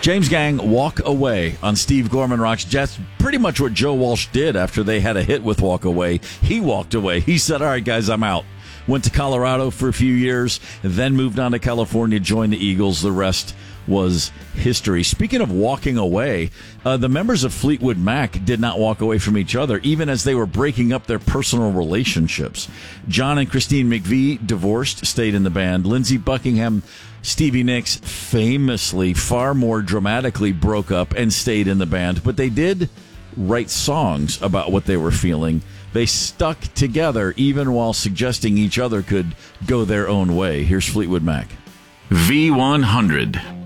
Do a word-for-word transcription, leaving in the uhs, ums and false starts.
James Gang, Walk Away on Steve Gorman Rocks Jets. Pretty much what Joe Walsh did after they had a hit with Walk Away. He walked away. He said, all right, guys, I'm out. Went to Colorado for a few years, then moved on to California, joined the Eagles. The rest was history. Speaking of walking away, uh, the members of Fleetwood Mac did not walk away from each other, even as they were breaking up their personal relationships. John and Christine McVie divorced, stayed in the band. Lindsey Buckingham, Stevie Nicks famously, far more dramatically broke up and stayed in the band, but they did write songs about what they were feeling. They stuck together even while suggesting each other could go their own way. Here's Fleetwood Mac. V one hundred.